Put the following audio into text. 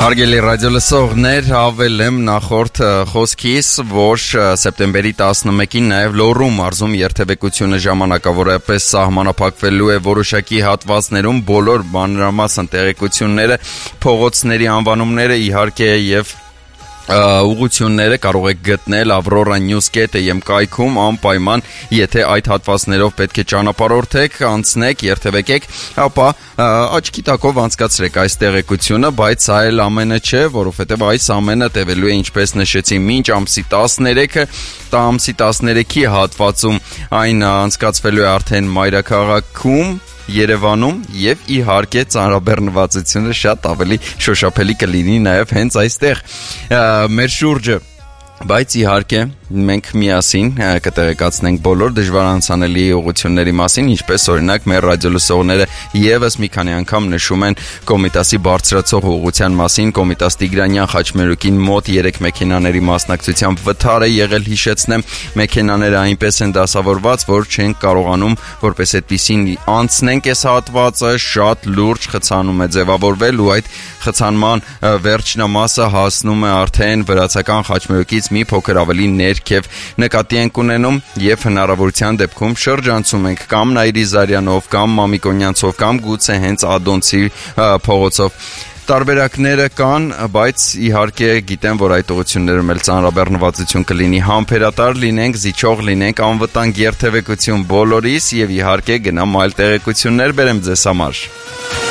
Հարգելի ռադիոլսողներ, հավել եմ նախորդ խոսքից, որ սեպտեմբերի 11-ին նաև Լոռու մարզում երթևեկությունը ժամանակավորապես սահմանափակվելու է որոշակի հատվածներում բոլոր մանրամասն տեղեկությունները, փողոցների անվանումները իհարկե եւ ուղղությունները կարող եք գտնել aurora.news.am կայքում անպայման, եթե այդ հատվածներով պետք է ճանապարհորդեք, անցնեք, երթևեկեք, ապա աչքի տակով անցկացրեք այս տեղեկությունը, բայց սա էլ ամենը չէ, որովհետև այս ամենը տևելու է, ինչպես նշեցի, մինչ ամսի 13-ը, ամսի 13-ի հատվածում այն անցկացվելու է արդեն մայրաքաղաքում, Երևանում եւ իհարկե ծանրաբեռնվածությունը շատ ավելի շոշափելի կլինի նաեւ հենց այստեղ մեր շուրջը բայց իհարկե մենք միասին կտեղեկացնենք բոլոր դժվար անցանելի ուղղությունների մասին, ինչպես օրինակ մեր ռադիոլսողները եւս մի քանի անգամ նշում են Կոմիտասի բարձրացող ուղղության մասին, Կոմիտաս Տիգրանյան խաչմերուկին մոտ 3 մեքենաների մասնակցությամբ վթար է եղել, հիշեցնեմ, մեքենաները այնպես են դասավորված, որ չեն կարողանում որպես այդպեսին անցնենք այս հատվածը, շատ լուրջ խցանում է ձևավորվել ու այդ խցանման վերջնամասը հասնում է արդեն վրացական խաչմերուկից մի փոքր ավելի ներքև նկատի ենք ունենում եւ հնարավորության դեպքում շրջանցում ենք կամ Նաիրի Զարյանով կամ Մամիկոնյանցով կամ գուցե հենց Ադոնցի փողոցով տարբերակները կան, բայց իհարկե գիտեմ, որ այդ ուղղություններում էլ ծանրաբեռնվածություն կլինի, համբերատար լինենք, զիջող լինենք, անվտանգ երթևեկություն բոլորիս եւ իհարկե գնամ այլ տեղեկություններ բերեմ ձեզ համար